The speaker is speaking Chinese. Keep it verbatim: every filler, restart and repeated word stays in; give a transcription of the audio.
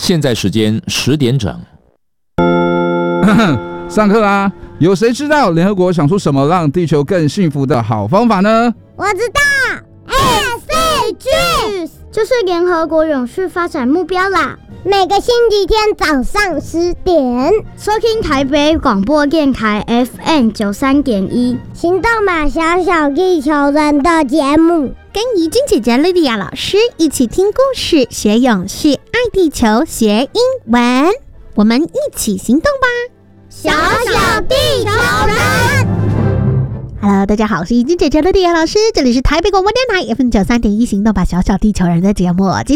现在时间十点整。 上课啦！有谁知道联合国想出什么让地球更幸福的好方法呢？ 我知道 ，S D Gs 就是联合国永续发展目标啦。每个星期天早上十点，收听台北广播电台 F M 九三点一，行动吧，小小地球人的节目， 跟怡君姐姐、莉莉亚老师一起听故事，学永续，爱地球，学英文，我们一起行动吧， 小小地球人。 Hello， 大家好，我是怡君姐姐、莉莉亚老师，这里是台北广播电台 F M 九三点一，行动吧，小小地球人的节目。今